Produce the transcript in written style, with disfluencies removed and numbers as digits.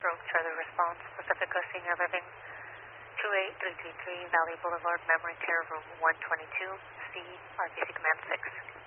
Stroke further response, Pacifica Senior Living, 28333 Valley Boulevard, Memory Care Room 122, C, RBC Command 6.